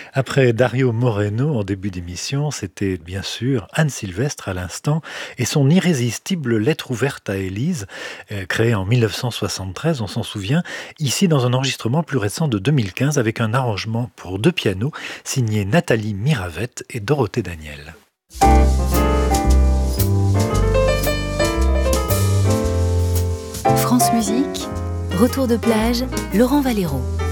Après Dario Moreno en début d'émission, c'était bien sûr Anne Sylvestre à l'instant et son irrésistible lettre ouverte à Élise, créée en 1973, on s'en souvient, ici dans un enregistrement plus récent de 2015 avec un arrangement pour deux pianos signé Nathalie Miravette et Dorothée Daniel. France Musique, retour de plage, Laurent Valero.